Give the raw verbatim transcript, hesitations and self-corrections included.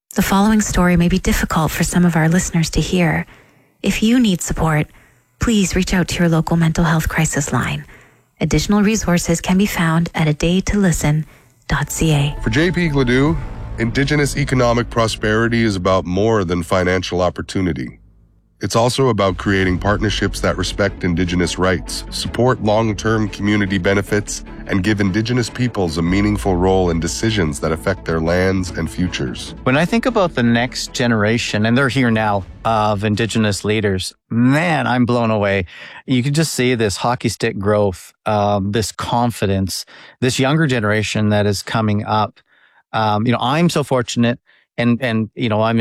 The following story may be difficult for some of our listeners to hear. If you need support, please reach out to your local mental health crisis line. Additional resources can be found at a day to listen dot c a. For J P Gladue, Indigenous economic prosperity is about more than financial opportunity. It's also about creating partnerships that respect Indigenous rights, support long-term community benefits, and give Indigenous peoples a meaningful role in decisions that affect their lands and futures. When I think about the next generation, and they're here now, of Indigenous leaders, man, I'm blown away. You can just see this hockey stick growth, um, this confidence, this younger generation that is coming up. Um, you know, I'm so fortunate, and and you know, I'm